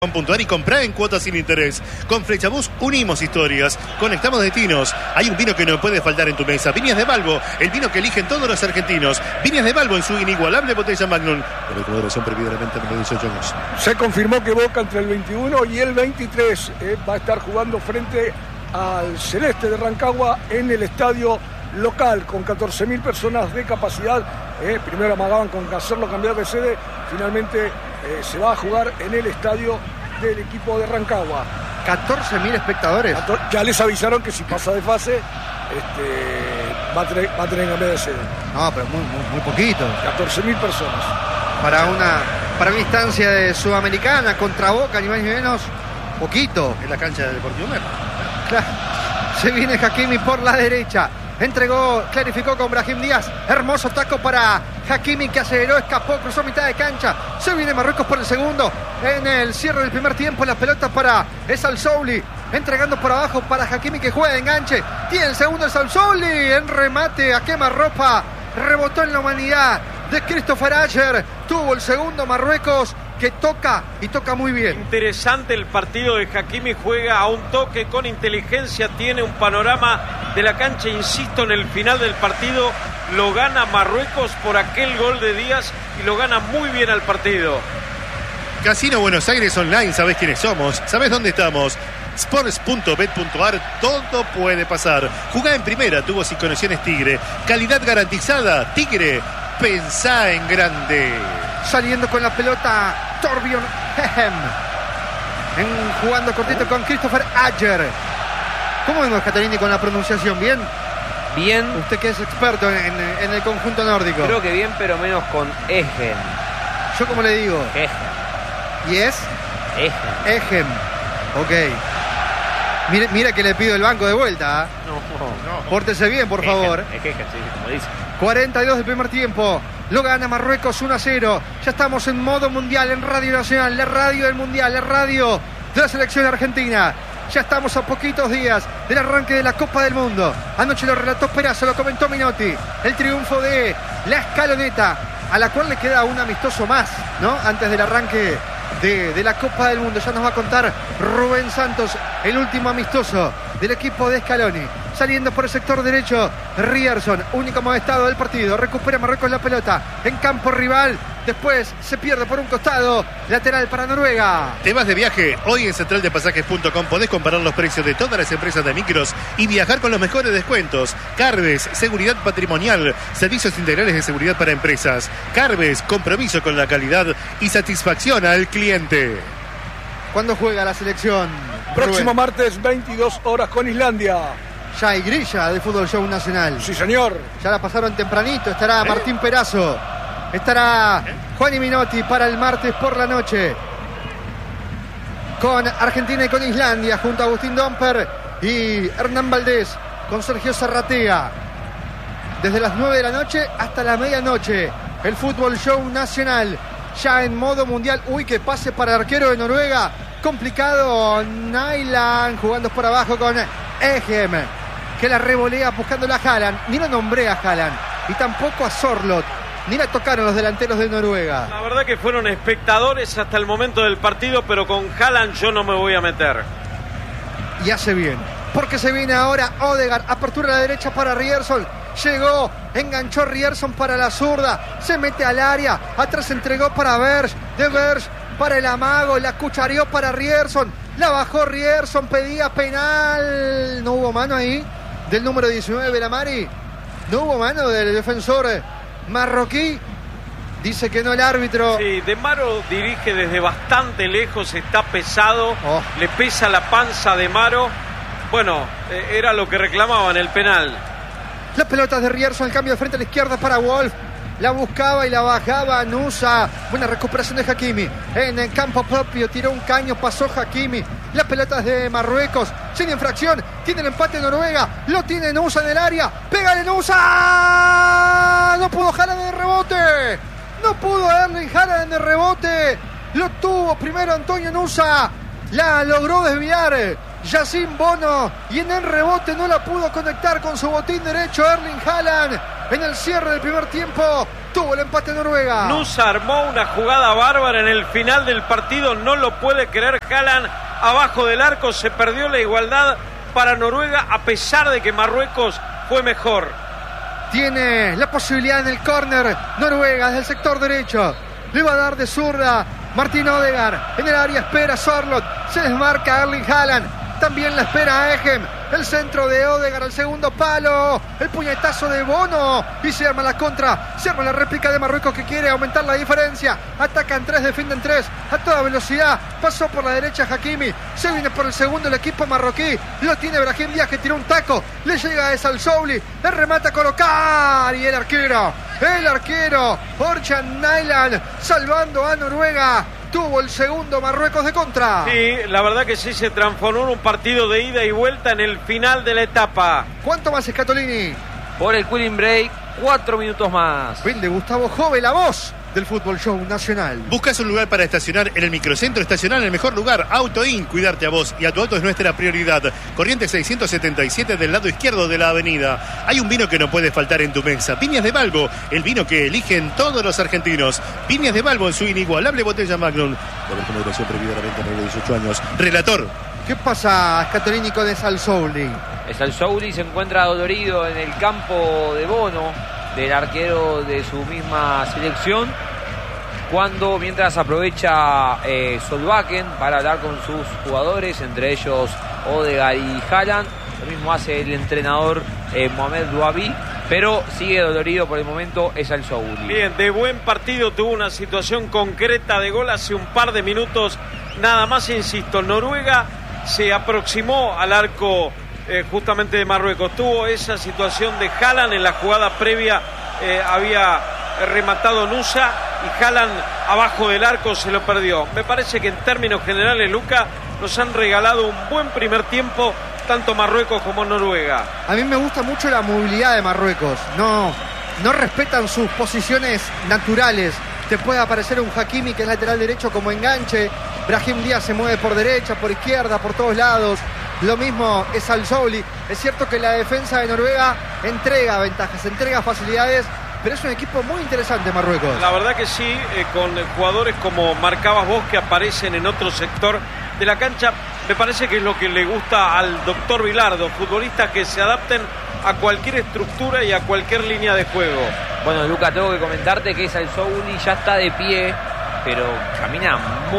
Puntuar y comprar en cuotas sin interés. Con Flechabús unimos historias, conectamos destinos. Hay un vino que no puede faltar en tu mesa. Viñas de Balbo, el vino que eligen todos los argentinos. Viñas de Balbo en su inigualable botella Magnum. Por el moderación previamente de 18 años. Se confirmó que Boca entre el 21 y el 23 va a estar jugando frente al Celeste de Rancagua en el estadio local con 14.000 personas de capacidad. Primero amagaban con hacerlo cambiar de sede. Finalmente se va a jugar en el estadio del equipo de Rancagua. 14.000 espectadores. Ya les avisaron que si pasa de fase va a tener que cambiar de sede. No, pero muy poquito. 14.000 personas. Para una instancia de Sudamericana contra Boca, ni más ni menos, poquito. En la cancha del Deportivo Merlo. Claro. Se viene Hakimi por la derecha. Entregó, clarificó con Brahim Díaz. Hermoso taco para Hakimi, que aceleró, escapó, cruzó mitad de cancha. Se viene Marruecos por el segundo. En el cierre del primer tiempo, la pelota para Salsouli. Entregando por abajo para Hakimi, que juega de enganche. Tiene el segundo Salsouli. En remate a quemarropa. Rebotó en la humanidad de Christopher Ayer. Tuvo el segundo Marruecos, que toca y toca muy bien. Interesante el partido de Hakimi, juega a un toque con inteligencia, tiene un panorama de la cancha, insisto, en el final del partido lo gana Marruecos por aquel gol de Díaz y lo gana muy bien al partido. Casino Buenos Aires Online, ¿sabés quiénes somos? ¿Sabés dónde estamos? Sports.bet.ar, todo puede pasar. Jugá en primera, tubos y conexiones Tigre. Calidad garantizada, Tigre. Pensá en grande. Saliendo con la pelota Torbjörn Hehem. Jugando cortito con Christopher Ayer. ¿Cómo vemos, Caterini, con la pronunciación? ¿Bien? Bien. Usted que es experto en el conjunto nórdico. Creo que bien, pero menos con Egen. ¿Yo cómo le digo? Egen. ¿Y es? Egen. Egen. Ok. Mira que le pido el banco de vuelta. No. Pórtese bien, por favor. Es Egen, sí, como dice. 42 del primer tiempo. Lo gana Marruecos 1-0. Ya estamos en modo mundial en Radio Nacional, la radio del mundial, la radio de la selección argentina. Ya estamos a poquitos días del arranque de la Copa del Mundo. Anoche lo relató Perazo, lo comentó Minotti. El triunfo de la escaloneta, a la cual le queda un amistoso más, ¿no? Antes del arranque de la Copa del Mundo. Ya nos va a contar Rubén Santos, el último amistoso del equipo de Scaloni. Saliendo por el sector derecho, Ryerson, único amonestado del partido. Recupera Marruecos la pelota en campo rival. Después se pierde por un costado. Lateral para Noruega. ¿Te vas de viaje? Hoy en centraldepasajes.com podés comparar los precios de todas las empresas de micros y viajar con los mejores descuentos. Carves, seguridad patrimonial, servicios integrales de seguridad para empresas. Carves, compromiso con la calidad y satisfacción al cliente. ¿Cuándo juega la selección? Próximo Rubén? martes, 22 horas con Islandia. Ya hay grilla de Fútbol Show Nacional. Sí, señor. Ya la pasaron tempranito. Estará Martín Perazo. Estará Juan y Minotti para el martes por la noche. Con Argentina y con Islandia, junto a Agustín Domper y Hernán Valdés, con Sergio Zarratea. Desde las 9 de la noche hasta la medianoche. El Fútbol Show Nacional. Ya en modo mundial. Uy, que pase para el arquero de Noruega. Complicado. Nyland jugando por abajo con Egem, que la revolea buscándola a Haaland. Ni lo nombré a Haaland. Y tampoco a Sorloth. Ni la tocaron los delanteros de Noruega. La verdad que fueron espectadores hasta el momento del partido, pero con Haaland yo no me voy a meter. Y hace bien, porque se viene ahora Odegaard. Apertura a la derecha para Ryerson. Llegó, enganchó Ryerson para la zurda. Se mete al área. Atrás entregó para Berge. De Berge para el amago. La cuchareó para Ryerson. La bajó Ryerson. Pedía penal. No hubo mano ahí del número 19, la Mari. No hubo mano del defensor marroquí. Dice que no el árbitro. Sí, De Maro dirige desde bastante lejos, está pesado, le pesa la panza a De Maro. Bueno, era lo que reclamaban, el penal. Las pelotas de Ryerson, el cambio de frente a la izquierda para Wolf. La buscaba y la bajaba Nusa. Buena recuperación de Hakimi. En el campo propio tiró un caño, pasó Hakimi. Las pelotas de Marruecos. Sin infracción. Tiene el empate de Noruega. Lo tiene Nusa en el área. ¡Pégale Nusa! No pudo Haaland de rebote. No pudo Erling Haaland de rebote. Lo tuvo primero Antonio Nusa. La logró desviar Yacine Bono. Y en el rebote no la pudo conectar con su botín derecho Erling Haaland. En el cierre del primer tiempo Tuvo el empate Noruega. Nusa armó una jugada bárbara en el final del partido. No lo puede creer Haaland abajo del arco. Se perdió la igualdad para Noruega a pesar de que Marruecos fue mejor. Tiene la posibilidad en el córner Noruega desde el sector derecho. Le va a dar de zurda Martin Odegaard. En el área espera Sorloth. Se desmarca Erling Haaland. También la espera Egem. El centro de Odegaard al segundo palo. El puñetazo de Bono. Y se arma la contra. Se arma la réplica de Marruecos que quiere aumentar la diferencia. Atacan 3, defienden 3. A toda velocidad. Pasó por la derecha Hakimi. Se viene por el segundo el equipo marroquí. Lo tiene Brahim Díaz que tiró un taco. Le llega a Al Souli. Le remata a colocar. Y el arquero. Orjan Nyland. Salvando a Noruega. Tuvo el segundo Marruecos de contra. Sí, la verdad que sí se transformó en un partido de ida y vuelta en el final de la etapa. ¿Cuánto más, Scatolini? Por el cooling break, 4 minutos más. Vende Gustavo Jove, la voz del Fútbol Show Nacional. ¿Buscas un lugar para estacionar en el microcentro? Estacionar en el mejor lugar. AutoIn. Cuidarte a vos y a tu auto es nuestra prioridad. Corrientes 677 del lado izquierdo de la avenida. Hay un vino que no puede faltar en tu mesa. Viñas de Balbo, el vino que eligen todos los argentinos. Viñas de Balbo en su inigualable botella Magnum. Con moderación prohibida la venta de 18 años. Relator. ¿Qué pasa, Scatolini, con Al Souli? Al Souli se encuentra dolorido en el campo de Bono, del arquero de su misma selección, mientras aprovecha Solbakken para hablar con sus jugadores, entre ellos Odegaard y Haaland. Lo mismo hace el entrenador Mohamed Douabi, pero sigue dolorido por el momento Al Souli. Bien, de buen partido, tuvo una situación concreta de gol hace un par de minutos, nada más. Insisto, Noruega se aproximó al arco justamente de Marruecos. Tuvo esa situación de Haaland en la jugada previa, había rematado Nusa y Haaland abajo del arco se lo perdió. Me parece que en términos generales, Luca, nos han regalado un buen primer tiempo tanto Marruecos como Noruega. A mí me gusta mucho la movilidad de Marruecos. No respetan sus posiciones naturales. Te puede aparecer un Hakimi que es lateral derecho como enganche. Brahim Díaz se mueve por derecha, por izquierda, por todos lados. Lo mismo es Al Souli. Es cierto que la defensa de Noruega entrega ventajas, entrega facilidades, pero es un equipo muy interesante Marruecos. La verdad que sí, con jugadores como marcabas vos que aparecen en otro sector de la cancha. Me parece que es lo que le gusta al doctor Bilardo, futbolistas que se adapten a cualquier estructura y a cualquier línea de juego. Bueno, Luca, tengo que comentarte que Al Souli ya está de pie, pero camina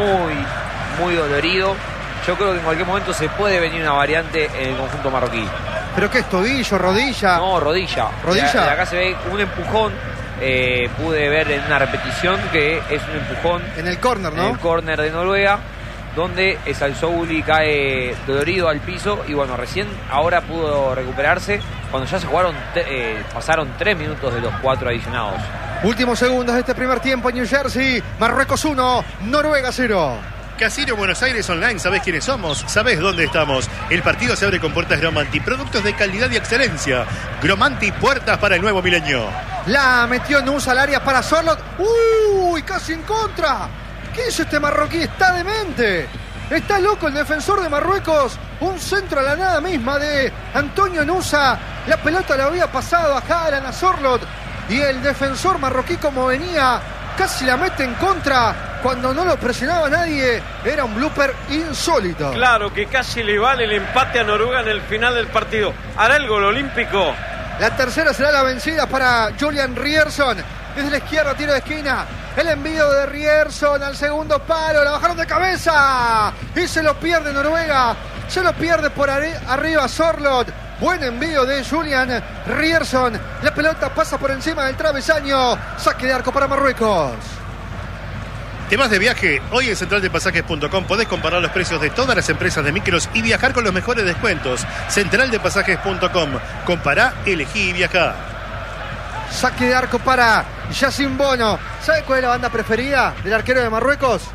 muy dolorido. Yo creo que en cualquier momento se puede venir una variante en el conjunto marroquí. ¿Pero qué es, tobillo, rodilla? No, rodilla. ¿Rodilla? De acá se ve un empujón. Pude ver en una repetición que es un empujón. En el córner, ¿no? En el córner de Noruega, donde Al Souli cae dolorido al piso. Y bueno, recién ahora pudo recuperarse cuando ya se jugaron, pasaron 3 minutos de los 4 adicionados. Últimos segundos de este primer tiempo en New Jersey. Marruecos 1, Noruega 0. Casino Buenos Aires Online, ¿sabés quiénes somos? ¿Sabés dónde estamos? El partido se abre con puertas Gromanti, productos de calidad y excelencia. Gromanti, puertas para el nuevo milenio. La metió Nusa al área para Sorloth. ¡Uy! Casi en contra. ¿Qué hizo este marroquí? Está demente. Está loco el defensor de Marruecos. Un centro a la nada misma de Antonio Nusa. La pelota la había pasado a Haaland, a Sorloth. Y el defensor marroquí, como venía, casi la mete en contra. Cuando no lo presionaba nadie, era un blooper insólito. Claro, que casi le vale el empate a Noruega en el final del partido. ¿Hará el gol olímpico? La tercera será la vencida para Julian Ryerson. Desde la izquierda, tiro de esquina. El envío de Ryerson al segundo palo. La bajaron de cabeza. Y se lo pierde Noruega. Se lo pierde por arriba Sorloth. Buen envío de Julian Ryerson. La pelota pasa por encima del travesaño. Saque de arco para Marruecos. ¿Temas de viaje? Hoy en centraldepasajes.com podés comparar los precios de todas las empresas de micros y viajar con los mejores descuentos. Centraldepasajes.com. Compará, elegí y viajá. Saque de arco para Yacine Bono. ¿Sabe cuál es la banda preferida del arquero de Marruecos?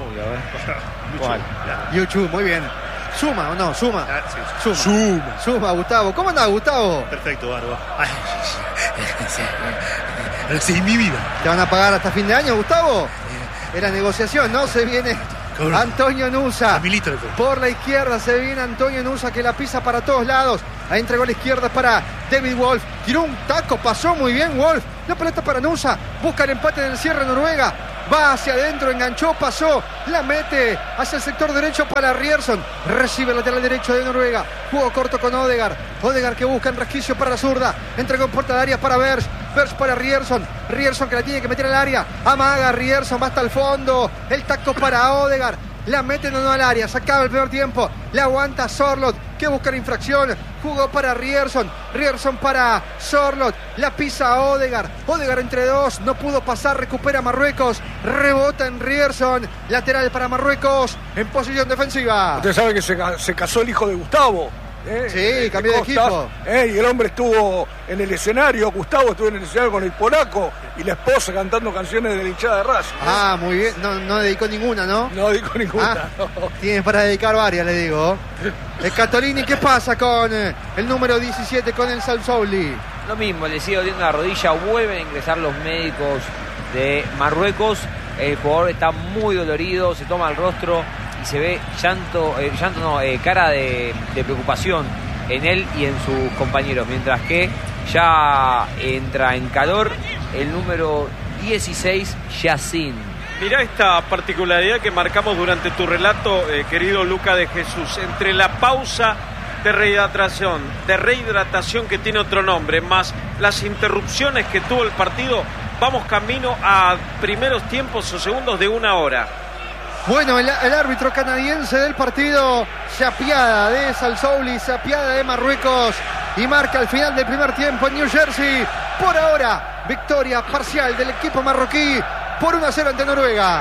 ¿Cuál? YouTube, muy bien. ¿Suma o no? ¿Suma? Suma. Suma, Gustavo. ¿Cómo andás, Gustavo? Perfecto, Barba. Sí, mi vida. ¿Te van a pagar hasta fin de año, Gustavo? Es la negociación, ¿no? Se viene Antonio Nusa. Milito. Por la izquierda se viene Antonio Nusa, que la pisa para todos lados. Ahí entregó a la izquierda para David Wolf. Tiró un taco, pasó muy bien Wolf. La pelota para Nusa. Busca el empate del cierre Noruega. Va hacia adentro, enganchó, pasó, la mete hacia el sector derecho para Rierson. Recibe el lateral derecho de Noruega. Juego corto con Odegaard. Odegaard que busca en resquicio para la zurda. Entregó en puerta de área para Berge. Berge para Rierson. Rierson que la tiene que meter al área. Amaga Rierson, va hasta el fondo. El taco para Odegaard. La mete no al área, se acaba el primer tiempo. La aguanta Sorloth, que busca la infracción. Jugó para Rierson. Rierson para Sorloth. La pisa Odegaard. Odegaard entre dos, no pudo pasar, recupera Marruecos. Rebota en Rierson. Lateral para Marruecos en posición defensiva. Usted sabe que se casó el hijo de Gustavo. Sí, cambió de equipo. Y el hombre estuvo en el escenario, Gustavo estuvo en el escenario con el polaco y la esposa cantando canciones de la hinchada de Racing. Ah, muy bien. No dedicó ninguna, ¿no? No dedicó ninguna. No. Tiene para dedicar varias, le digo. Scatolini, ¿qué pasa con el número 17, con el Salsouli? Lo mismo, le sigue doliendo la rodilla, vuelven a ingresar los médicos de Marruecos. El jugador está muy dolorido, se toma el rostro y se ve cara de preocupación en él y en sus compañeros, mientras que ya entra en calor el número 16, Yacine. Mirá esta particularidad que marcamos durante tu relato, querido Luca de Jesús, entre la pausa de rehidratación que tiene otro nombre, más las interrupciones que tuvo el partido, vamos camino a primeros tiempos o segundos de 1 hora. Bueno, el árbitro canadiense del partido se apiada de Salsouli, se apiada de Marruecos y marca al final del primer tiempo en New Jersey. Por ahora, victoria parcial del equipo marroquí por 1-0 ante Noruega.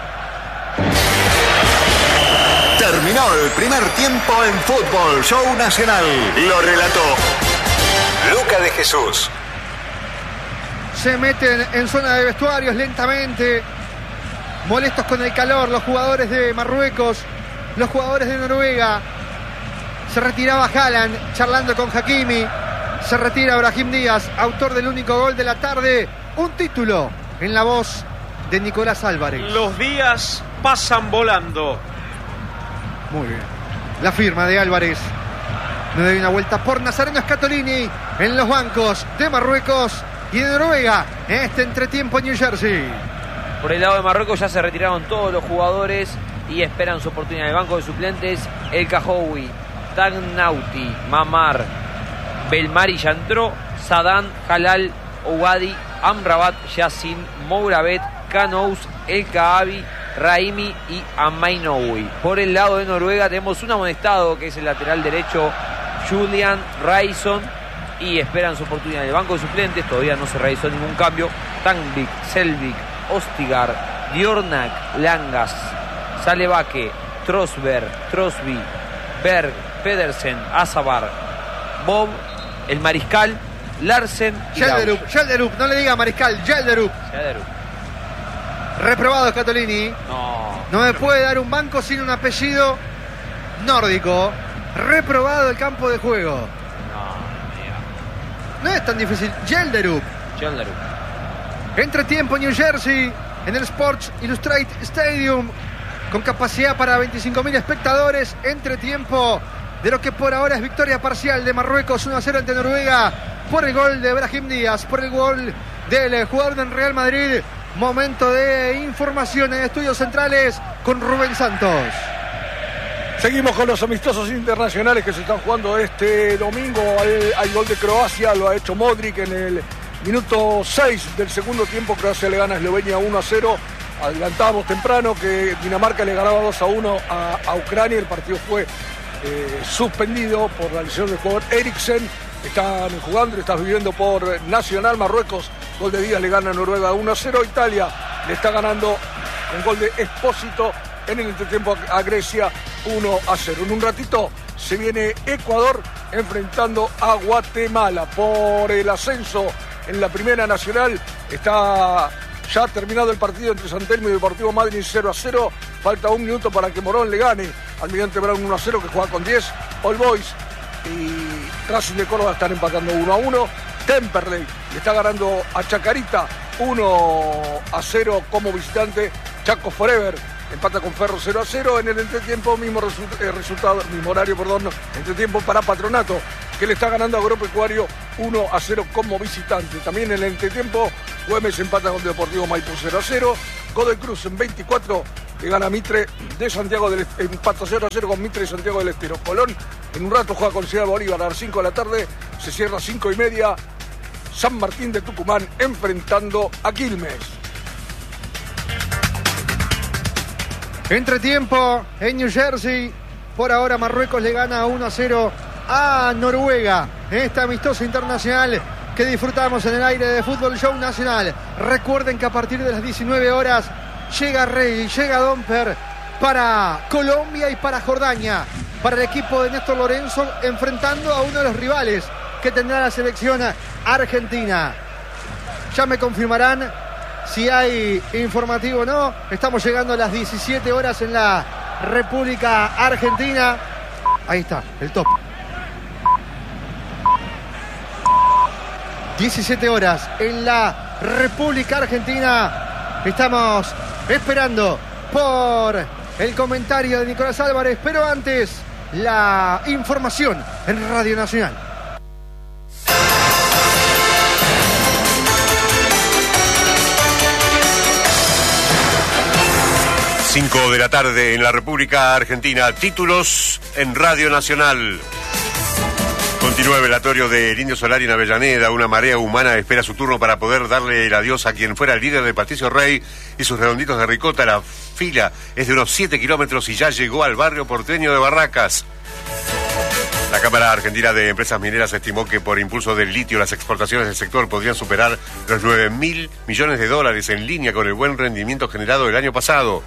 Terminó el primer tiempo en Fútbol Show Nacional. Lo relató Luca de Jesús. Se meten en zona de vestuarios lentamente, molestos con el calor, los jugadores de Marruecos, los jugadores de Noruega. Se retiraba Haaland charlando con Hakimi. Se retira Brahim Díaz, autor del único gol de la tarde. Un título en la voz de Nicolás Álvarez. Los días pasan volando. Muy bien. La firma de Álvarez. Me doy una vuelta por Nazareno Scatolini en los bancos de Marruecos y de Noruega en este entretiempo en New Jersey. Por el lado de Marruecos ya se retiraron todos los jugadores y esperan su oportunidad. En el banco de suplentes, El Kahoui, Tagnauti, Mamar, Belmari ya entró, Sadan, Halal, Ouadi, Amrabat, Yassin, Mourabet, Kanous, El Kaabi, Raimi y Amainoui. Por el lado de Noruega tenemos un amonestado que es el lateral derecho Julian Raison y esperan su oportunidad. En el banco de suplentes todavía no se realizó ningún cambio. Tangvik, Selvik, Ostigar, Diornak, Langas, Salebake, Trosberg, Trosby, Berg, Pedersen, Azabar, Bob, el Mariscal, Larsen y Yelderup, no le diga Mariscal, Yelderup. Reprobado Scatolini. No me puede dar un banco sin un apellido nórdico. Reprobado el campo de juego. No es tan difícil. Yelderup. Entretiempo New Jersey en el Sports Illustrated Stadium con capacidad para 25.000 espectadores. Entretiempo de lo que por ahora es victoria parcial de Marruecos 1-0 ante Noruega por el gol de Brahim Díaz, por el gol del jugador del Real Madrid. Momento de información en Estudios Centrales con Rubén Santos. Seguimos con los amistosos internacionales que se están jugando este domingo. Hay gol de Croacia, lo ha hecho Modric en el minuto 6 del segundo tiempo. Croacia le gana a Eslovenia 1-0. Adelantábamos temprano que Dinamarca le ganaba 2-1 a Ucrania. El partido fue suspendido por la lesión del jugador Eriksen. Están jugando, estás viviendo por Nacional. Marruecos, gol de Díaz, le gana a Noruega 1-0. Italia le está ganando un gol de Espósito en el entretiempo a Grecia 1-0. En un ratito se viene Ecuador enfrentando a Guatemala por el ascenso en la Primera Nacional. Está ya terminado el partido entre San Telmo y Deportivo Madrid 0-0. Falta un minuto para que Morón le gane al Almirante Brown 1-0, que juega con 10. All Boys y Racing de Córdoba están empatando 1-1. Temperley le está ganando a Chacarita 1-0 como visitante. Chaco Forever empata con Ferro 0-0. En el entretiempo, mismo resultado, mismo horario, entretiempo para Patronato, que le está ganando a Agropecuario 1-0 como visitante. También en el entretiempo, Güemes empata con Deportivo Maipú 0-0. Godoy Cruz en 24 le gana a Mitre de Santiago del Estero, empata 0-0 con Mitre de Santiago del Estero. Colón en un rato juega con Ciudad Bolívar a las 5 de la tarde, se cierra a 5:30. San Martín de Tucumán enfrentando a Quilmes. Entretiempo en New Jersey. Por ahora Marruecos le gana 1-0 a Noruega en esta amistosa internacional que disfrutamos en el aire de Fútbol Show Nacional. Recuerden que a partir de las 19 horas llega Rey, llega Domper para Colombia y para Jordania, para el equipo de Néstor Lorenzo, enfrentando a uno de los rivales que tendrá la selección argentina. Ya me confirmarán si hay informativo o no. Estamos llegando a las 17 horas en la República Argentina. Ahí está, el top. 17 horas en la República Argentina. Estamos esperando por el comentario de Nicolás Álvarez, pero antes la información en Radio Nacional. Cinco de la tarde en la República Argentina. Títulos en Radio Nacional. Continúa el velatorio del Indio Solari en Avellaneda. Una marea humana espera su turno para poder darle el adiós a quien fuera el líder de Patricio Rey y sus redonditos de ricota. La fila es de unos 7 kilómetros y ya llegó al barrio porteño de Barracas. La Cámara Argentina de Empresas Mineras estimó que por impulso del litio las exportaciones del sector podrían superar los 9.000 millones de dólares, en línea con el buen rendimiento generado el año pasado.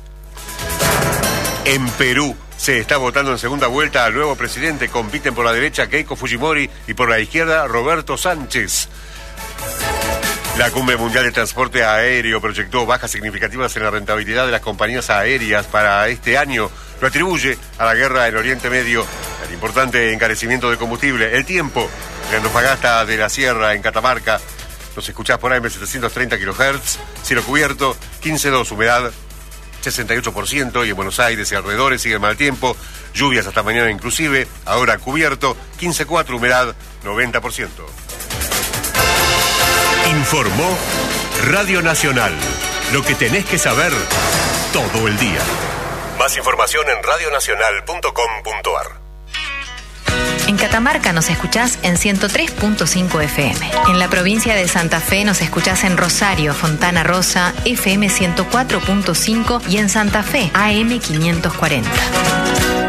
En Perú se está votando en segunda vuelta al nuevo presidente. Compiten por la derecha Keiko Fujimori y por la izquierda Roberto Sánchez. La Cumbre Mundial de Transporte Aéreo proyectó bajas significativas en la rentabilidad de las compañías aéreas para este año. Lo atribuye a la guerra en Oriente Medio, el importante encarecimiento del combustible. El tiempo en Antofagasta de la Sierra, en Catamarca. Nos escuchás por AM 730 kHz, cielo cubierto, 15,2, humedad 68%, y en Buenos Aires y alrededores sigue el mal tiempo, lluvias hasta mañana inclusive, ahora cubierto, 15,4, humedad 90%. Informó Radio Nacional. Lo que tenés que saber todo el día. Más información en radionacional.com.ar. En Catamarca nos escuchás en 103.5 FM. En la provincia de Santa Fe nos escuchás en Rosario, Fontana Rosa, FM 104.5 y en Santa Fe, AM 540.